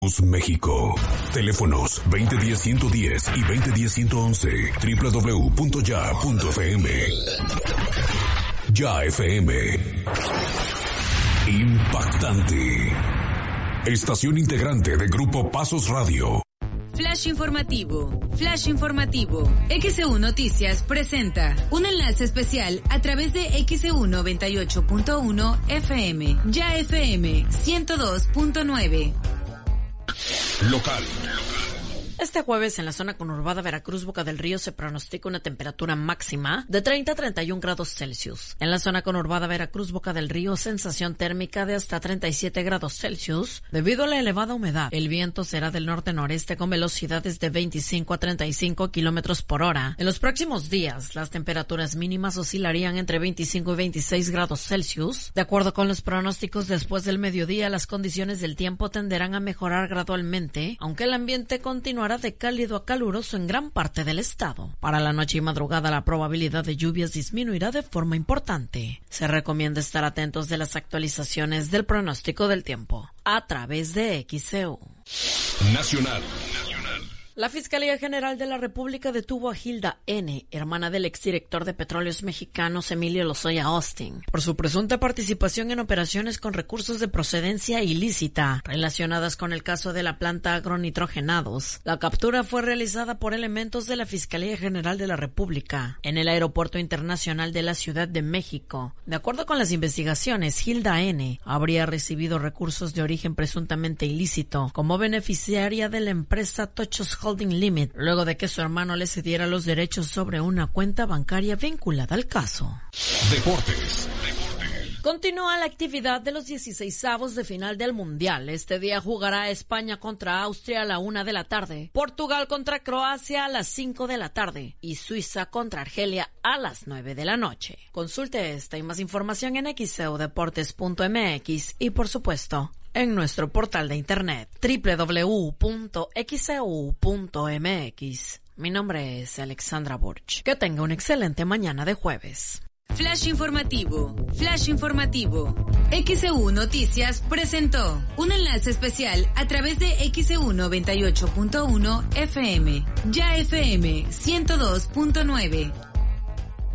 México. Teléfonos 2010-110 y 2010-111. www.ya.fm. Ya FM. Impactante. Estación integrante de Grupo Pasos Radio. Flash informativo. Flash informativo. XEU Noticias presenta un enlace especial a través de XEU 98.1 FM. Ya FM 102.9. Local. Este jueves en la zona conurbada Veracruz, Boca del Río, se pronostica una temperatura máxima de 30 a 31 grados Celsius. En la zona conurbada Veracruz, Boca del Río, sensación térmica de hasta 37 grados Celsius debido a la elevada humedad. El viento será del norte-noreste con velocidades de 25 a 35 kilómetros por hora. En los próximos días, las temperaturas mínimas oscilarían entre 25 y 26 grados Celsius. De acuerdo con los pronósticos, después del mediodía, las condiciones del tiempo tenderán a mejorar gradualmente, aunque el ambiente continuará de cálido a caluroso en gran parte del estado. Para la noche y madrugada la probabilidad de lluvias disminuirá de forma importante. Se recomienda estar atentos de las actualizaciones del pronóstico del tiempo a través de XEU. Nacional. La Fiscalía General de la República detuvo a Hilda N., hermana del exdirector de Petróleos Mexicanos Emilio Lozoya Austin, por su presunta participación en operaciones con recursos de procedencia ilícita relacionadas con el caso de la planta agronitrogenados. La captura fue realizada por elementos de la Fiscalía General de la República en el Aeropuerto Internacional de la Ciudad de México. De acuerdo con las investigaciones, Hilda N. habría recibido recursos de origen presuntamente ilícito como beneficiaria de la empresa Tochos Holding Limit, luego de que su hermano le cediera los derechos sobre una cuenta bancaria vinculada al caso. Deportes. Continúa la actividad de los 16avos de final del Mundial. Este día jugará España contra Austria a la 1 de la tarde, Portugal contra Croacia a las 5 de la tarde y Suiza contra Argelia a las 9 de la noche. Consulte esta y más información en xeudeportes.mx y, por supuesto, en nuestro portal de internet www.xeu.mx. Mi nombre es Alexandra Burch. Que tenga una excelente mañana de jueves. Flash informativo. Flash informativo. XEU Noticias presentó un enlace especial a través de XEU 98.1 FM. Ya FM 102.9.